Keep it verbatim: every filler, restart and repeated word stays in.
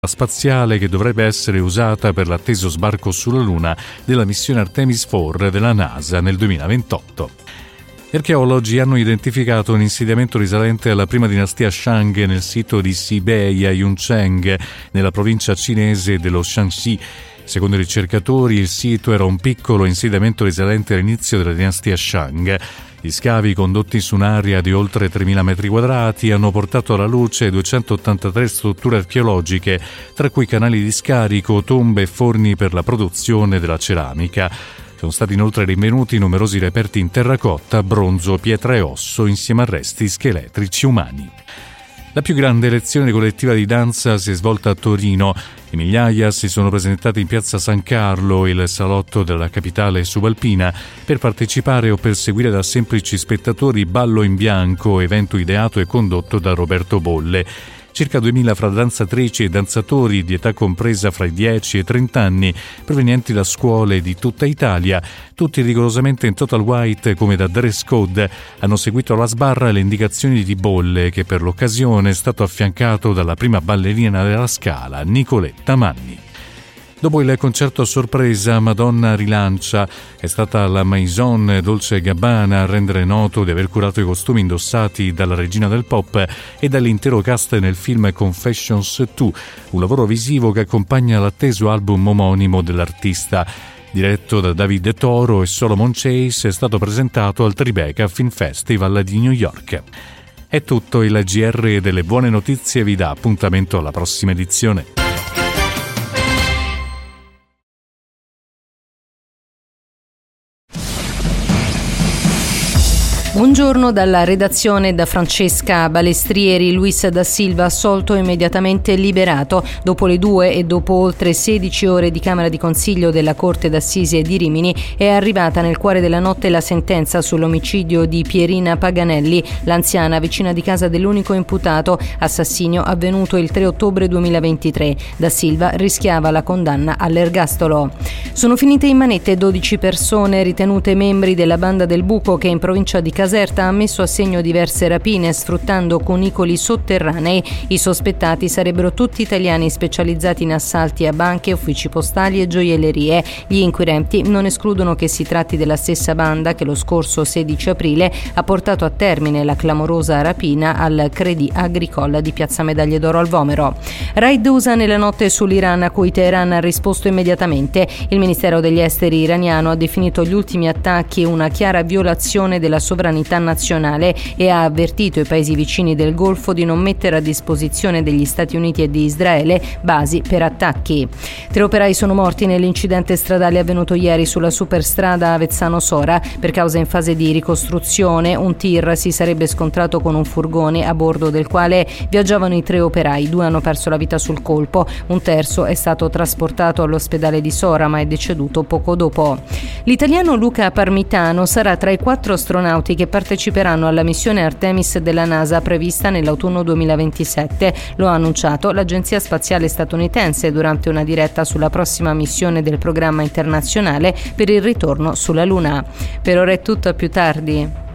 spaziale che dovrebbe essere usata per l'atteso sbarco sulla Luna della missione Artemis quattro della NASA nel duemilaventotto. Gli archeologi hanno identificato un insediamento risalente alla prima dinastia Shang nel sito di Sibei a Yuncheng, nella provincia cinese dello Shanxi. Secondo i ricercatori, il sito era un piccolo insediamento risalente all'inizio della dinastia Shang. Gli scavi condotti su un'area di oltre tremila metri quadrati hanno portato alla luce duecentottantatré strutture archeologiche, tra cui canali di scarico, tombe e forni per la produzione della ceramica. Sono stati inoltre rinvenuti numerosi reperti in terracotta, bronzo, pietra e osso, insieme a resti scheletrici umani. La più grande lezione collettiva di danza si è svolta a Torino. I migliaia si sono presentati in piazza San Carlo, il salotto della capitale subalpina, per partecipare o per seguire da semplici spettatori Ballo in Bianco, evento ideato e condotto da Roberto Bolle. Circa duemila fra danzatrici e danzatori di età compresa fra i dieci e i trenta anni, provenienti da scuole di tutta Italia, tutti rigorosamente in total white come da dress code, hanno seguito alla sbarra le indicazioni di Bolle, che per l'occasione è stato affiancato dalla prima ballerina della Scala, Nicoletta Manni. Dopo il concerto a sorpresa, Madonna rilancia. È stata la Maison Dolce e Gabbana a rendere noto di aver curato i costumi indossati dalla regina del pop e dall'intero cast nel film Confessions due, un lavoro visivo che accompagna l'atteso album omonimo dell'artista. Diretto da David Toro e Solomon Chase, è stato presentato al Tribeca Film Festival di New York. È tutto, il G R delle buone notizie vi dà appuntamento alla prossima edizione. Buongiorno dalla redazione, da Francesca Balestrieri. Luis da Silva, assolto e immediatamente liberato. Dopo le due e dopo oltre sedici ore di Camera di Consiglio della Corte d'Assise di Rimini, è arrivata nel cuore della notte la sentenza sull'omicidio di Pierina Paganelli, l'anziana vicina di casa dell'unico imputato, assassinio avvenuto il tre ottobre duemilaventitré. Da Silva rischiava la condanna all'ergastolo. Sono finite in manette dodici persone ritenute membri della Banda del Buco, che in provincia di Caserta ha messo a segno diverse rapine sfruttando cunicoli sotterranei. I sospettati sarebbero tutti italiani specializzati in assalti a banche, uffici postali e gioiellerie. Gli inquirenti non escludono che si tratti della stessa banda che lo scorso sedici aprile ha portato a termine la clamorosa rapina al Crédit Agricole di Piazza Medaglie d'Oro al Vomero. Raid U S A nella notte sull'Iran, a cui Teheran ha risposto immediatamente. Il Ministero degli Esteri iraniano ha definito gli ultimi attacchi una chiara violazione della sovranità nazionale e ha avvertito i paesi vicini del Golfo di non mettere a disposizione degli Stati Uniti e di Israele basi per attacchi. Tre operai sono morti nell'incidente stradale avvenuto ieri sulla superstrada Avezzano-Sora. Per causa in fase di ricostruzione, un tir si sarebbe scontrato con un furgone a bordo del quale viaggiavano i tre operai. Due hanno perso la vita sul colpo, un terzo è stato trasportato all'ospedale di Sora ma è deceduto poco dopo. L'italiano Luca Parmitano sarà tra i quattro astronauti che parteciperanno alla missione Artemis della NASA prevista nell'autunno duemilaventisette. Lo ha annunciato l'Agenzia Spaziale Statunitense durante una diretta sulla prossima missione del programma internazionale per il ritorno sulla Luna. Per ora è tutto, a più tardi.